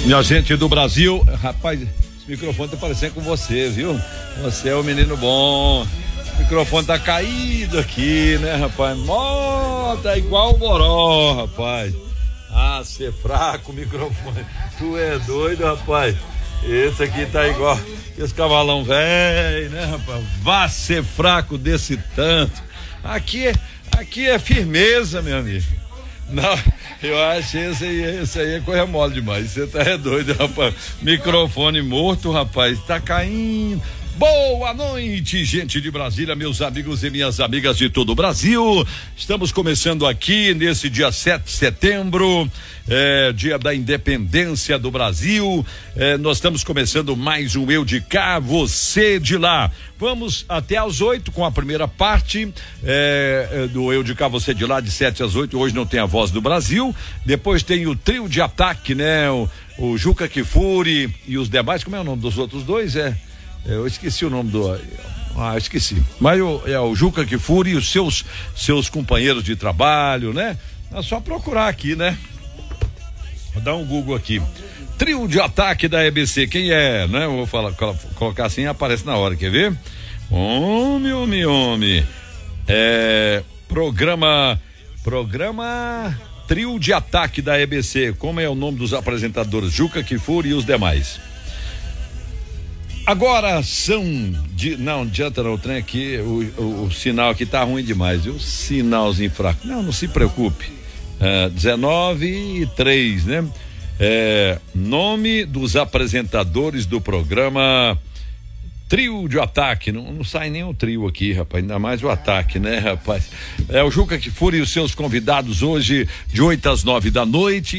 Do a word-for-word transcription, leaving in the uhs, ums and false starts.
Minha gente do Brasil, rapaz, esse microfone tá parecendo com você, viu? Você é o menino bom. O microfone tá caído aqui, né, rapaz? Mó, tá igual o Boró, rapaz. Ah, ser fraco o microfone. Tu é doido, rapaz. Esse aqui tá igual esse cavalão velho, né, rapaz? Vá ser fraco desse tanto. Aqui, aqui é firmeza, meu amigo. Não, eu acho esse aí, esse aí é coisa mole demais. Você tá é doido, rapaz. Microfone morto, rapaz. Tá caindo. Boa noite, gente de Brasília, meus amigos e minhas amigas de todo o Brasil. Estamos começando aqui nesse dia sete de setembro, é, dia da independência do Brasil. É, nós estamos começando mais um Eu de Cá, Você de Lá. Vamos até às oito com a primeira parte é, do Eu de Cá, Você de Lá, de sete às oito. Hoje não tem a Voz do Brasil. Depois tem o trio de ataque, né? O, o Juca Kfouri e os demais. Como é o nome dos outros dois? É. Eu esqueci o nome do. Ah, esqueci. Mas o, é o Juca Kfouri e os seus, seus companheiros de trabalho, né? É só procurar aqui, né? Vou dar um Google aqui. Trio de ataque da E B C. Quem é, né? Eu vou falar, colocar assim, aparece na hora. Quer ver? Homem, homem, homem. É. Programa. Programa. Trio de ataque da E B C. Como é o nome dos apresentadores? Juca Kfouri e os demais. Agora são de, não adianta não, o trem aqui, o, o, o sinal aqui tá ruim demais, viu? Sinalzinho fraco. Não, não se preocupe. É, dezenove e três, né? É, nome dos apresentadores do programa Trio de Ataque. Não, não sai nem o trio aqui, rapaz, ainda mais o ataque, né, rapaz? É o Juca Kfouri e os seus convidados hoje de oito às nove da noite.